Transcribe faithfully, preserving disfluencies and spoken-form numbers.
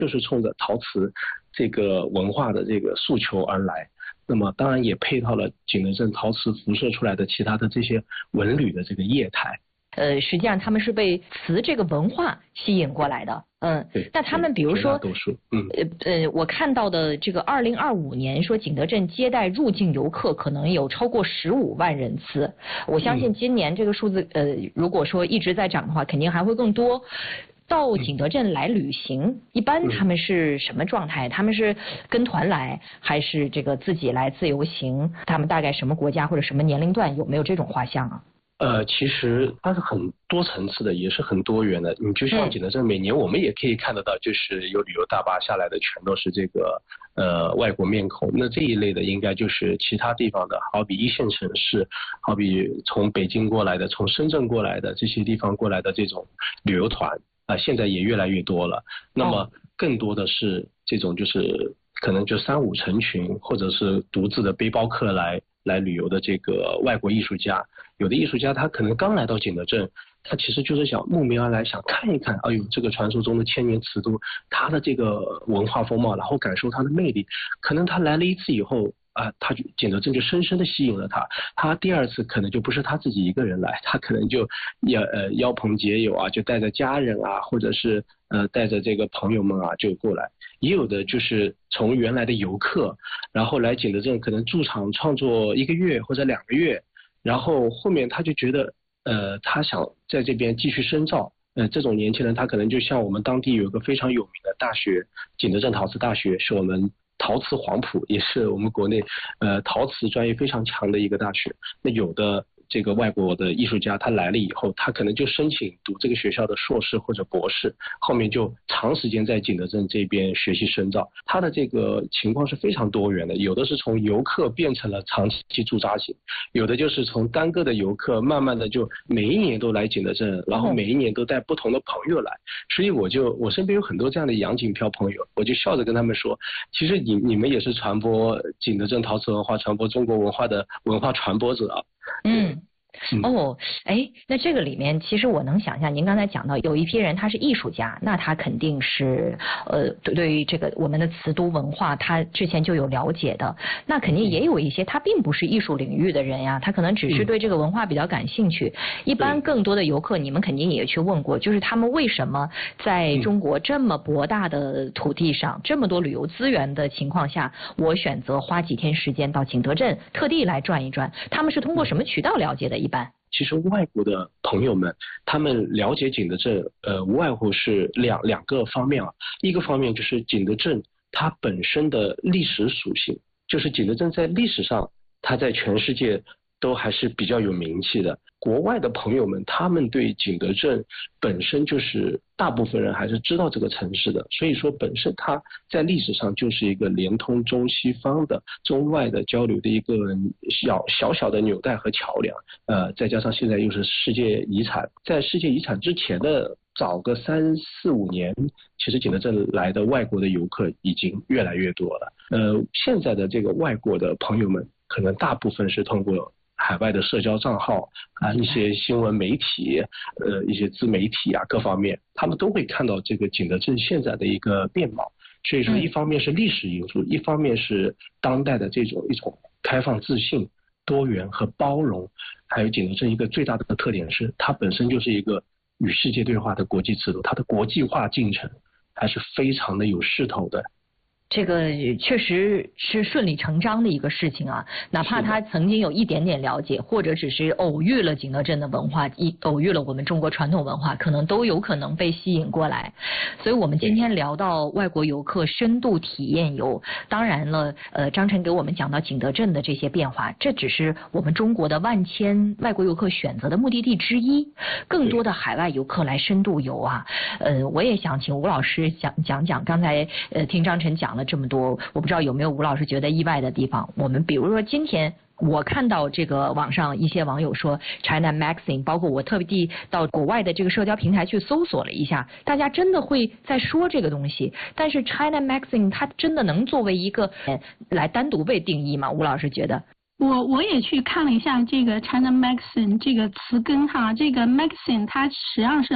就是冲着陶瓷这个文化的这个诉求而来。那么当然也配套了景德镇陶瓷辐射出来的其他的这些纹旅的这个业态。 呃，实际上他们是被瓷这个文化吸引过来的。嗯，那他们比如说， 嗯， 呃呃，我看到的这个二零二五年说景德镇接待入境游客可能有超过十五万人次，我相信今年这个数字，呃，如果说一直在涨的话，肯定还会更多。到景德镇来旅行，嗯、一般他们是什么状态？他们是跟团来，还是这个自己来自由行？他们大概什么国家或者什么年龄段？有没有这种画像啊？ 呃，其实它是很多层次的，也是很多元的。你就像景德镇，每年我们也可以看得到，就是有旅游大巴下来的，全都是这个呃外国面孔。那这一类的，应该就是其他地方的，好比一线城市，好比从北京过来的，从深圳过来的这些地方过来的这种旅游团啊、呃，现在也越来越多了。那么更多的是这种就是可能就三五成群，或者是独自的背包客来。来旅游的这个外国艺术家，有的艺术家他可能刚来到景德镇，他其实就是想慕名而来，想看一看，哎呦，这个传说中的千年瓷都，它的这个文化风貌，然后感受它的魅力。可能他来了一次以后啊，他就景德镇就深深的吸引了他。他第二次可能就不是他自己一个人来，他可能就要呃邀朋结友啊，就带着家人啊，或者是呃带着这个朋友们啊就过来。也有的就是从原来的游客，然后来景德镇可能驻场创作一个月或者两个月，然后后面他就觉得呃他想在这边继续深造。呃这种年轻人他可能就像我们当地有一个非常有名的大学，景德镇陶瓷大学，是我们陶瓷黄埔，也是我们国内呃陶瓷专业非常强的一个大学。那有的这个外国的艺术家他来了以后，他可能就申请读这个学校的硕士或者博士，后面就长时间在景德镇这边学习深造。他的这个情况是非常多元的，有的是从游客变成了长期驻扎型，有的就是从单个的游客慢慢的就每一年都来景德镇，然后每一年都带不同的朋友来。所以我就我身边有很多这样的洋景漂朋友，我就笑着跟他们说，其实你你们也是传播景德镇陶瓷文化、传播中国文化的文化传播者啊。 嗯。哦，哎，那这个里面其实我能想象，您刚才讲到有一批人他是艺术家，那他肯定是呃对对于这个我们的瓷都文化他之前就有了解的，那肯定也有一些他并不是艺术领域的人呀，他可能只是对这个文化比较感兴趣。一般更多的游客，你们肯定也去问过，就是他们为什么在中国这么博大的土地上，这么多旅游资源的情况下，我选择花几天时间到景德镇特地来转一转，他们是通过什么渠道了解的？一般其实外国的朋友们，他们了解景德镇，呃，无外乎是两两个方面啊。一个方面就是景德镇它本身的历史属性，就是景德镇在历史上，它在全世界都还是比较有名气的。国外的朋友们，他们对景德镇本身就是大部分人还是知道这个城市的，所以说本身它在历史上就是一个连通中西方的、中外的交流的一个小小小的纽带和桥梁。呃，再加上现在又是世界遗产，在世界遗产之前的早个三四五年，其实景德镇来的外国的游客已经越来越多了。呃，现在的这个外国的朋友们，可能大部分是通过海外的社交账号啊，一些新闻媒体，呃，一些自媒体啊，各方面，他们都会看到这个景德镇现在的一个面貌。所以说，一方面是历史因素，一方面是当代的这种一种开放、自信、多元和包容。还有景德镇一个最大的特点是，它本身就是一个与世界对话的国际制度，它的国际化进程还是非常的有势头的。 这个确实是顺理成章的一个事情啊，哪怕他曾经有一点点了解，或者只是偶遇了景德镇的文化，一偶遇了我们中国传统文化，可能都有可能被吸引过来。所以我们今天聊到外国游客深度体验游，当然了，呃，张晨给我们讲到景德镇的这些变化，这只是我们中国的万千外国游客选择的目的地之一。更多的海外游客来深度游啊，呃，我也想请吴老师讲讲讲，刚才呃听张晨讲了这么多，我不知道有没有吴老师觉得意外的地方。我们比如说今天我看到这个网上一些网友说 China Magazine， 包括我特地到国外的这个社交平台去搜索了一下，大家真的会在说这个东西。但是 China Magazine 它真的能作为一个来单独被定义吗？吴老师觉得？ 我我也去看了一下这个 China Magazine 这个词根哈，这个 Magazine 它实际上是